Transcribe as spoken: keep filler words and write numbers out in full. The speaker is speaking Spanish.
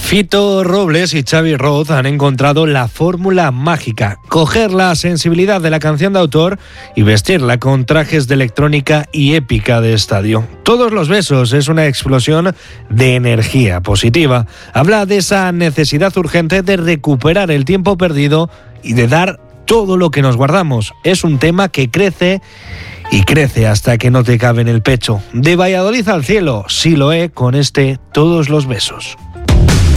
Fito Robles y Xavi Roth han encontrado la fórmula mágica: coger la sensibilidad de la canción de autor y vestirla con trajes de electrónica y épica de estadio. Todos los besos es una explosión de energía positiva. Habla de esa necesidad urgente de recuperar el tiempo perdido y de dar todo lo que nos guardamos. Es un tema que crece y crece hasta que no te cabe en el pecho. De Valladolid al cielo, Siloé con este Todos los besos.